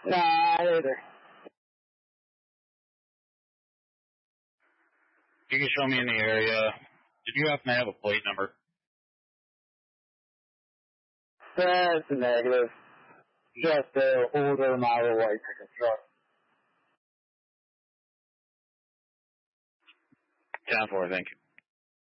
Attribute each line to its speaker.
Speaker 1: Nah, either.
Speaker 2: You can show me in the area. Did you happen to have a plate number?
Speaker 1: That's a negative. Just an older model white pickup truck.
Speaker 2: 10-4, thank you.